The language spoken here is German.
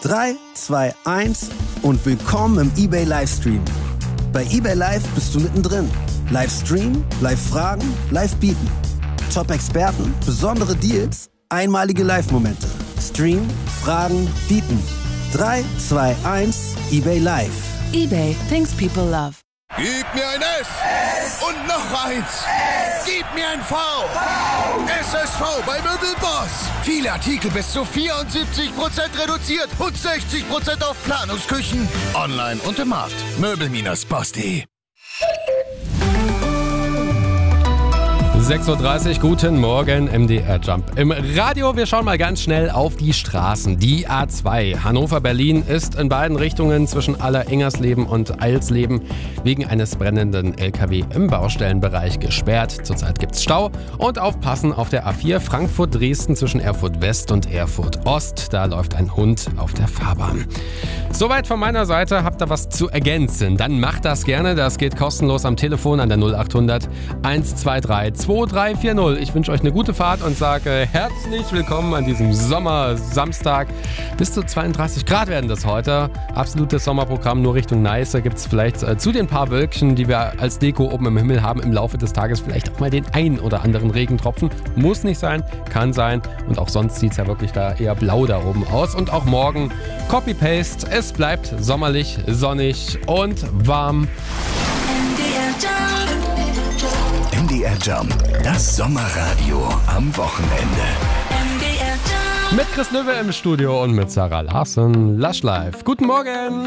3, 2, 1 und willkommen im eBay Livestream. Bei eBay Live bist du mittendrin. Livestream, Live-Fragen, Live-Bieten. Top-Experten, besondere Deals, einmalige Live-Momente. Stream, Fragen, Bieten. 3, 2, 1, eBay Live. eBay, things people love. Gib mir ein S und noch eins. Gib mir ein V. SSV bei Möbelboss. Viele Artikel bis zu 74% reduziert und 60% auf Planungsküchen. Online und im Markt. Möbel-Boss.de. 6.30 Uhr, guten Morgen, MDR Jump. Im Radio, wir schauen mal ganz schnell auf die Straßen. Die A2 Hannover-Berlin ist in beiden Richtungen zwischen Aller-Engersleben und Eilsleben wegen eines brennenden LKW im Baustellenbereich gesperrt. Zurzeit gibt's Stau und aufpassen auf der A4 Frankfurt-Dresden zwischen Erfurt West und Erfurt Ost. Da läuft ein Hund auf der Fahrbahn. Soweit von meiner Seite. Habt ihr was zu ergänzen? Dann macht das gerne. Das geht kostenlos am Telefon an der 0800 123 2340. Ich wünsche euch eine gute Fahrt und sage herzlich willkommen an diesem Sommersamstag. Bis zu 32 Grad werden das heute. Absolutes Sommerprogramm, nur Richtung Neiße gibt es vielleicht zu den paar Wölkchen, die wir als Deko oben im Himmel haben, im Laufe des Tages vielleicht auch mal den ein oder anderen Regentropfen. Muss nicht sein, kann sein. Und auch sonst sieht es ja wirklich da eher blau da oben aus. Und auch morgen Copy-Paste. Es bleibt sommerlich, sonnig und warm. MDR Jump, das Sommerradio am Wochenende. Mit Chris Löwe im Studio und mit Sarah Larsen. Lush Life. Guten Morgen!